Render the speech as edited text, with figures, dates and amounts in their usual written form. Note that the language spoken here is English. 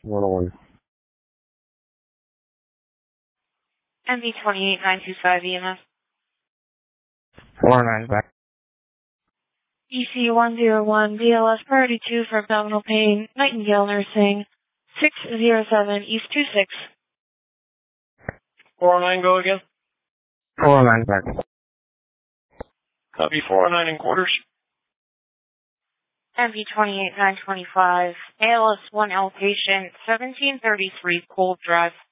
101. MV 28925 EMS. 409 back. EC 101 BLS priority 2 for abdominal pain, Nightingale Nursing, 607 East 26. 409, go again. 409 back. Copy 409 in quarters. MV 28925, ALS 1L patient, 1733 Cold Drive.